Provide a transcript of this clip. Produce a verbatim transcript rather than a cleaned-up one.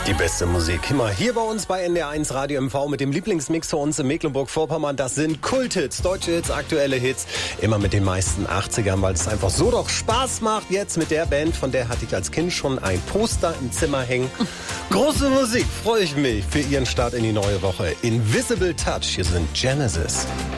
Die beste Musik immer hier bei uns bei N D R eins Radio M V mit dem Lieblingsmix für uns in Mecklenburg-Vorpommern. Das sind Kulthits, deutsche Hits, aktuelle Hits, immer mit den meisten achtzigern, weil es einfach so doch Spaß macht. Jetzt mit der Band, von der hatte ich als Kind schon ein Poster im Zimmer hängen. Große Musik, freue ich mich für Ihren Start in die neue Woche. Invisible Touch, hier sind Genesis.